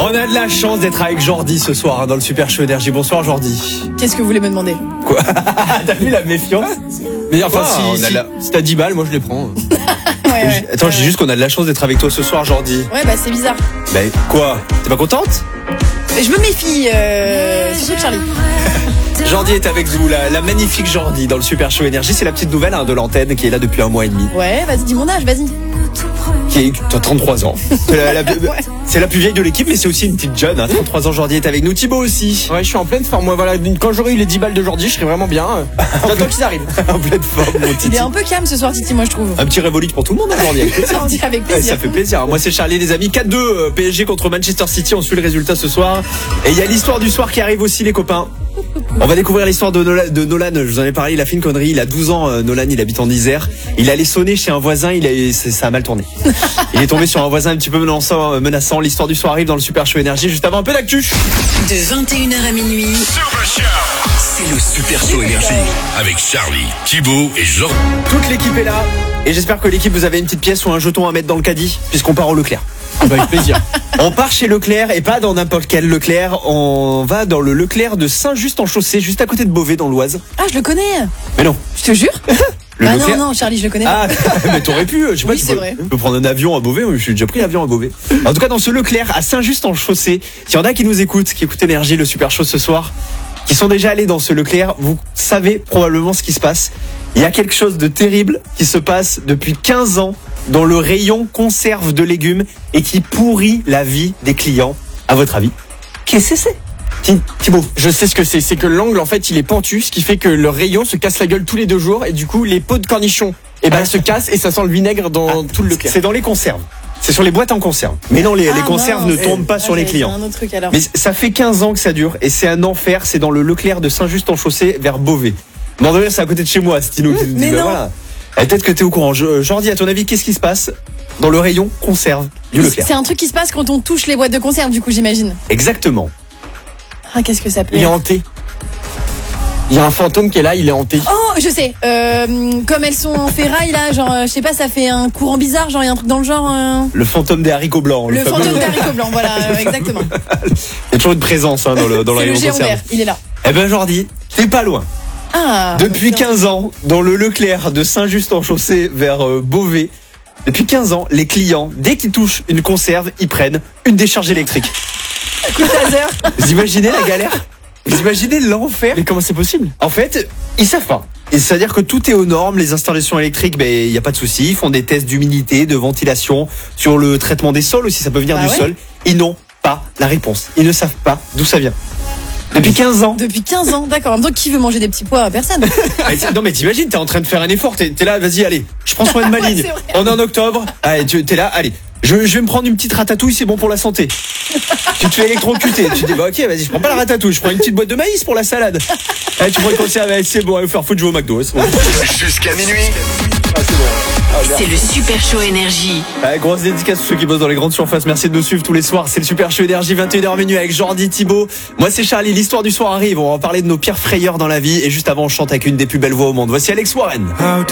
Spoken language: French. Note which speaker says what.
Speaker 1: On a de la chance d'être avec Jordi ce soir dans le Super Show Énergie. Bonsoir Jordi.
Speaker 2: Qu'est-ce que vous voulez me demander?
Speaker 1: Quoi? T'as vu la méfiance? Mais enfin, si t'as 10 balles, moi je les prends.
Speaker 2: Ouais.
Speaker 1: Attends, je dis juste qu'on a de la chance d'être avec toi ce soir, Jordi.
Speaker 2: Ouais, bah c'est bizarre.
Speaker 1: Bah quoi? T'es pas contente?
Speaker 2: Je me méfie, surtout de Charlie.
Speaker 1: Jordi est avec vous, la magnifique Jordi dans le Super Show Énergie. C'est la petite nouvelle de l'antenne qui est là depuis 1 mois et demi.
Speaker 2: Ouais, vas-y, dis mon âge, vas-y.
Speaker 1: T'as 33 ans. C'est la plus vieille de l'équipe, mais c'est aussi une petite jeune. 33 ans, Jordi est avec nous. Thibaut aussi.
Speaker 3: Ouais, je suis en pleine forme. Moi, voilà, quand j'aurai eu les 10 balles de Jordi, je serai vraiment bien. J'attends qu'ils arrivent.
Speaker 1: En pleine forme, mon Titi.
Speaker 2: Il est un peu calme ce soir, Titi, moi je trouve.
Speaker 1: Un petit révolique pour tout le monde aujourd'hui.
Speaker 2: Avec plaisir.
Speaker 1: Ça fait plaisir. Moi c'est Charlie les amis. 4-2 PSG contre Manchester City. On suit le résultat ce soir. Et il y a l'histoire du soir qui arrive aussi les copains. On va découvrir l'histoire de Nolan. Je vous en ai parlé, il a fait une connerie. Il a 12 ans, Nolan, il habite en Isère. Il allait sonner chez un voisin, ça a mal tourné. Il est tombé sur un voisin un petit peu menaçant. L'histoire du soir arrive dans le Super Show Énergie. Juste avant un peu d'actu.
Speaker 4: De 21h à minuit. C'est le Super Show Énergie.
Speaker 5: Avec Charlie, Thibaut et Jordi.
Speaker 1: Toute l'équipe est là. Et j'espère que l'équipe, vous avez une petite pièce ou un jeton à mettre dans le caddie, puisqu'on part au Leclerc.
Speaker 3: Avec plaisir.
Speaker 1: On part chez Leclerc et pas dans n'importe quel Leclerc. On va dans le Leclerc de Saint-Just-en-Chaussée, juste à côté de Beauvais, dans l'Oise.
Speaker 2: Ah, je le connais.
Speaker 1: Mais non.
Speaker 2: Je te jure.
Speaker 1: Le
Speaker 2: Leclerc... non, Charlie, je le connais.
Speaker 1: Ah, mais t'aurais pu. Je sais pas,
Speaker 2: oui, c'est vrai.
Speaker 1: Tu peux prendre un avion à Beauvais. Je suis déjà pris l'avion à Beauvais. En tout cas, dans ce Leclerc à Saint-Just-en-Chaussée, s'il y en a qui nous écoutent, qui écoutent Énergie, le Super Show ce soir, qui sont déjà allés dans ce Leclerc, vous savez probablement ce qui se passe. Il y a quelque chose de terrible qui se passe depuis 15 ans dans le rayon conserve de légumes et qui pourrit la vie des clients. À votre avis, qu'est-ce que c'est? Thibaut.
Speaker 3: Je sais ce que c'est. C'est que l'angle, en fait, il est pentu, ce qui fait que le rayon se casse la gueule tous les 2 jours et du coup, les pots de cornichons, se cassent et ça sent le vinaigre dans tout le Leclerc.
Speaker 1: C'est dans les conserves. C'est sur les boîtes en conserve. Mais non, les conserves ne tombent pas sur les clients.
Speaker 2: C'est un autre truc alors.
Speaker 1: Mais ça fait 15 ans que ça dure et c'est un enfer. C'est dans le Leclerc de Saint-Just-en-Chaussée vers Beauvais. Mandeville, c'est à côté de chez moi, Stino qui nous dit,
Speaker 2: mais non.
Speaker 1: Voilà. Peut-être que t'es au courant. Jordi, à ton avis, qu'est-ce qui se passe dans le rayon conserve du Leclerc?
Speaker 2: C'est un truc qui se passe quand on touche les boîtes de conserve, du coup, j'imagine.
Speaker 1: Exactement.
Speaker 2: Ah, qu'est-ce que ça peut
Speaker 3: Il est
Speaker 2: être?
Speaker 3: hanté. Il y a un fantôme qui est là, il est hanté.
Speaker 2: Oh, je sais. Comme elles sont en ferraille, là, genre, je sais pas, ça fait un courant bizarre, genre, il y a un truc dans le genre.
Speaker 1: Le fantôme des haricots blancs.
Speaker 2: Le fantôme des haricots blancs, voilà, exactement.
Speaker 1: Il y a toujours une présence dans le
Speaker 2: C'est
Speaker 1: rayon
Speaker 2: le géant
Speaker 1: conserve.
Speaker 2: vert, il est là.
Speaker 1: Eh ben, Jordi, t'es pas loin.
Speaker 2: Ah.
Speaker 1: Depuis 15 ans, dans le Leclerc de Saint-Just-en-Chaussée vers Beauvais, depuis 15 ans, les clients, dès qu'ils touchent une conserve, ils prennent une décharge électrique.
Speaker 2: Coup de taser.
Speaker 1: Vous imaginez la galère? Vous imaginez l'enfer?
Speaker 3: Mais comment c'est possible?
Speaker 1: En fait, ils savent pas. C'est-à-dire que tout est aux normes, les installations électriques, il n'y a pas de souci. Ils font des tests d'humidité, de ventilation, sur le traitement des sols aussi, ça peut venir du sol. Ils n'ont pas la réponse. Ils ne savent pas d'où ça vient. Depuis 15 ans.
Speaker 2: Depuis 15 ans, d'accord. Donc qui veut manger des petits pois? Personne.
Speaker 1: Non mais t'imagines, t'es en train de faire un effort, t'es là, vas-y, allez, je prends soin de ma
Speaker 2: Ouais,
Speaker 1: ligne.
Speaker 2: c'est vrai.
Speaker 1: On est en octobre, allez, t'es là, allez. Je vais me prendre une petite ratatouille, c'est bon pour la santé. Tu te fais électrocuter, tu te dis bah ok, vas-y, je prends pas la ratatouille, je prends une petite boîte de maïs pour la salade. Allez, tu prends une conserve, allez, c'est bon, allez faire foutre, je vais au McDo, c'est bon.
Speaker 5: Jusqu'à minuit.
Speaker 1: Ah, c'est bon.
Speaker 4: C'est le Super Show Énergie.
Speaker 1: Grosse dédicace à ceux qui bossent dans les grandes surfaces. Merci de nous suivre tous les soirs. C'est le Super Show Énergie, 21h minuit avec Jordi, Thibaut. Moi, c'est Charlie. L'histoire du soir arrive. On va parler de nos pires frayeurs dans la vie. Et juste avant, on chante avec une des plus belles voix au monde. Voici Alex Warren.
Speaker 6: How